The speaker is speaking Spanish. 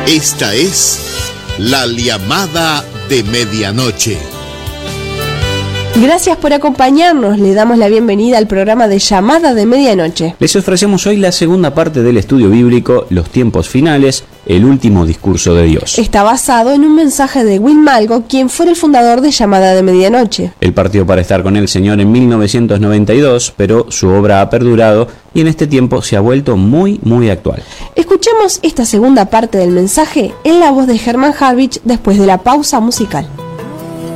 Esta es La Llamada de Medianoche. Gracias por acompañarnos. Le damos la bienvenida al programa de Llamada de Medianoche. Les ofrecemos hoy la segunda parte del estudio bíblico, Los tiempos finales, el último discurso de Dios. Está basado en un mensaje de Will Malgo, quien fue el fundador de Llamada de Medianoche. Él partió para estar con el Señor en 1992, pero su obra ha perdurado y en este tiempo se ha vuelto muy actual. Escuchemos esta segunda parte del mensaje en la voz de Herman Harvich después de la pausa musical.